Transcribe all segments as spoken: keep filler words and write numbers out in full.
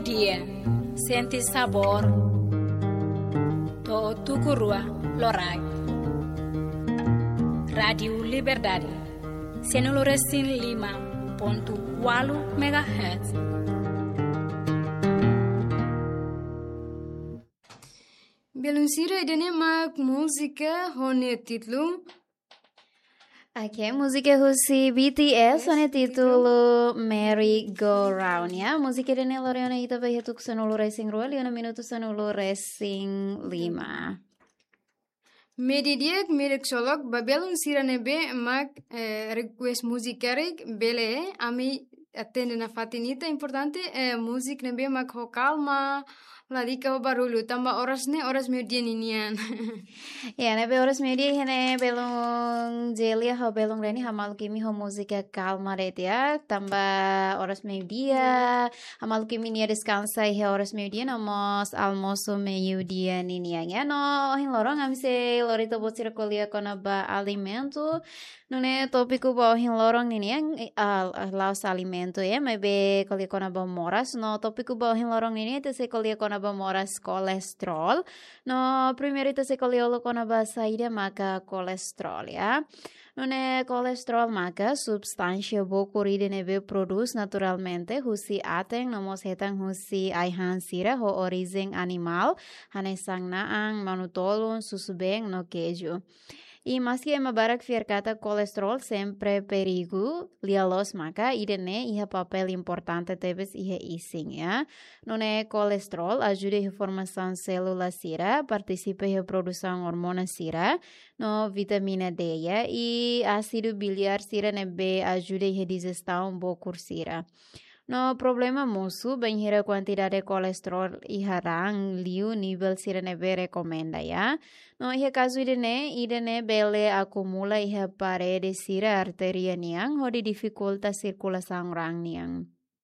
dia, senti sabor, to tukurua lorai. Radio Liberdade, Senuluresin lima ponto walu megahertz. Belunsira idene mak música hone título. Aqui é música russi B T S, né, título Merry Go Round, ya. Música de Neloriana ita vai retuk sanulu racing rual, e minuto sanulu racing lima. Medidiek merek solok babelun sira nebe mak eh, request musikarek bele ami attende na fatinita importante eh, musik nebe mak ho calma ladika ho barulho tamba oras ne oras median inian. Ya, nebe horas media hene belung jelia ho belung reni hamal kimi ho música calma ret ya, tamba horas media hamal kimi nia descansa e horas media nomos almoço meio-dia ninia ya no hin lorong amise lorito botira colia conaba alimento no ne tópico bo hin lorong ninia al laos alimento ya mebe colia conaba moras no tópico bo hin lorong ninia te se colia conaba moras colesterol no primeiro te se colia conaba saída maka colesterol ya. Nune colesterol maka substância bokuride nebe produz naturalmente husi ateng nomos hetang husi aihan sira ho origem animal hanesang naang manutolun susubeng no queijo. E mas que ema barak fierkata colesterol sempre perigo lialos maka idene iha papel importante tebes iha ising ya. Nune colesterol ajuda a formação célula sira, participa a produção hormona sira, no vitamina D ya, e ácido biliar sira nebe ajuda a digestão bokur sira. No problema musu banhira quantidade de colesterol iharang liu nível sira nebe recomenda ya. No iha caso idene idene bele acumula iha parede sira arteria niang ho di dificulta circulação rang niang.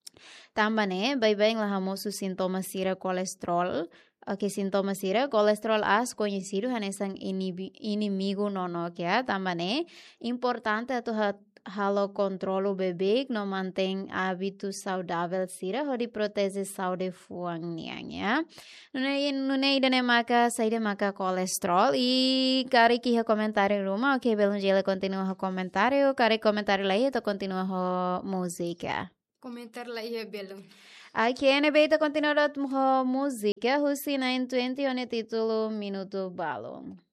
Tambane bem-bem lá hamosu sintomas sira colesterol. Ok, sintomas sira colesterol as conhecido hanesang inimigo nonok ya. Tambane importante atu halo controlo bebê no mantém hábitos saudáveis sira ho di protege saúde fuang niang ya. Nune nune idane maka saída maka colesterol e cari que ha comentário ruma ok belum jela continua ha comentário cari comentário lá to continua ho música. Comentar lá ia belum. Aqui é nebeita continua ho música husi nine twenty one título minuto balong.